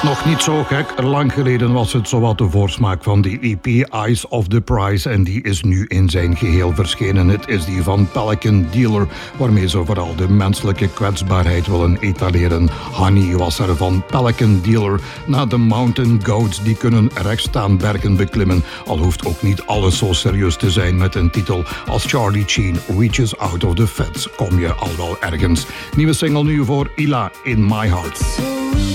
Nog niet zo gek, lang geleden was het zowat de voorsmaak van die EP Eyes of the Prize en die is nu in zijn geheel verschenen. Het is die van Pelican Dealer, waarmee ze vooral de menselijke kwetsbaarheid willen etaleren. Honey was er van Pelican Dealer na de Mountain Goats, die kunnen rechtstaan bergen beklimmen, al hoeft ook niet alles zo serieus te zijn. Met een titel als Charlie Sheen Reaches Out of the Feds kom je al wel ergens. Nieuwe single nu voor Ila, In My Heart.